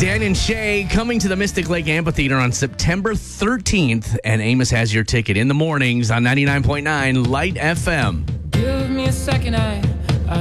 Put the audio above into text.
Dan and Shay coming to the Mystic Lake Amphitheater on September 13th, and Amos has your ticket in the mornings on 99.9 Light FM. Give me a second, I